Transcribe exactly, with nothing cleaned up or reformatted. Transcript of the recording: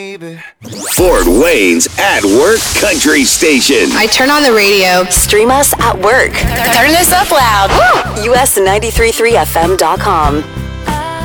Fort Wayne's At Work Country Station. I turn on the radio. Stream us at work. Turn this up loud. U S ninety-three point three F M dot com.